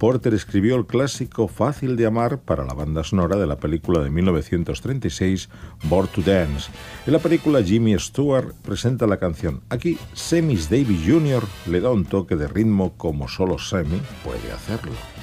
Porter escribió el clásico Fácil de amar para la banda sonora de la película de 1936 Born to Dance. En la película Jimmy Stewart presenta la canción. Aquí Sammy Davis Jr. le da un toque de ritmo como solo Sammy puede hacerlo.